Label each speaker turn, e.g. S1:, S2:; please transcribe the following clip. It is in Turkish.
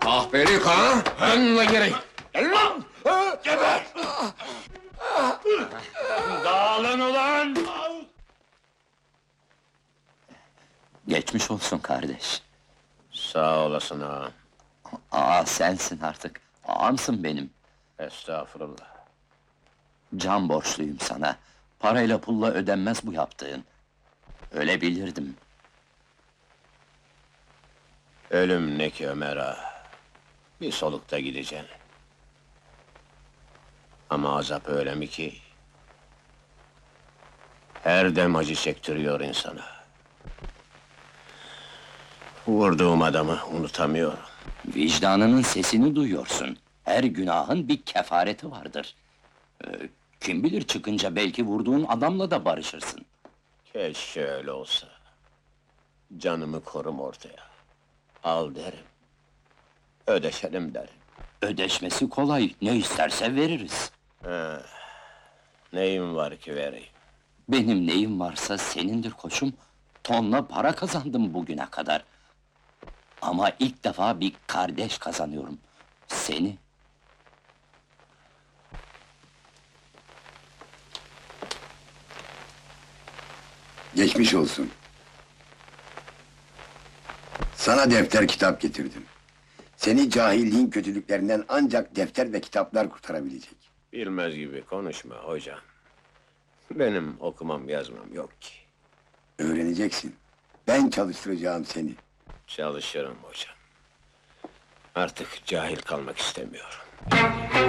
S1: Kahpelik ha? Dön lan geri! Gel lan! Geber! Dağılın ulan!
S2: Geçmiş olsun kardeş.
S1: Sağ olasın ha.
S2: Sensin artık. Ağamsın benim.
S1: Estağfurullah.
S2: Can borçluyum sana. Parayla pulla ödenmez bu yaptığın. Öyle bilirdim.
S1: Ölüm ne ki Ömer ağa? Bir solukta gideceksin. Ama azap öyle mi ki? Her dem acı çektiriyor insana. Vurduğum adamı unutamıyorum.
S2: Vicdanının sesini duyuyorsun. Her günahın bir kefareti vardır. Kim bilir çıkınca belki vurduğun adamla da barışırsın.
S1: Keşke öyle olsa. Canımı korum ortaya. Al derim. Ödeşelim derim.
S2: Ödeşmesi kolay, ne isterse veririz.
S1: Neyim var ki vereyim?
S2: Benim neyim varsa senindir koçum. Tonla para kazandım bugüne kadar. Ama ilk defa bir kardeş kazanıyorum. Seni.
S3: Geçmiş olsun. Sana defter kitap getirdim. Seni cahilliğin kötülüklerinden ancak defter ve kitaplar kurtarabilecek.
S1: Bilmez gibi konuşma hocam. Benim okumam yazmam yok ki.
S3: Öğreneceksin. Ben çalıştıracağım seni.
S1: Çalışırım hocam. Artık cahil kalmak istemiyorum.